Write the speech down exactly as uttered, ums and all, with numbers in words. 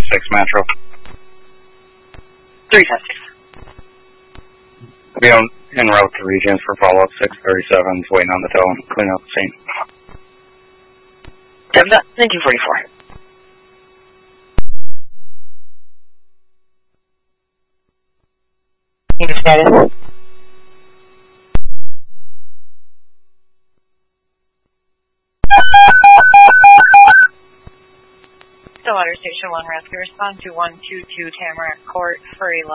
six Metro. three five six. I'll be on en route to Regents for follow-up. six thirty-seven's waiting on the tow and clean up the scene. Delta, nineteen forty-four. Unit status. Stillwater Station one Rescue, respond to one two two Tamarack Court for a